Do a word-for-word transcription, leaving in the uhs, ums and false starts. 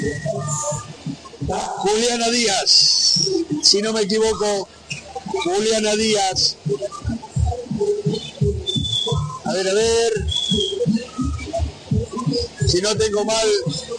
Juliana Díaz, si no me equivoco, Juliana Díaz. A ver, a ver, si no tengo mal,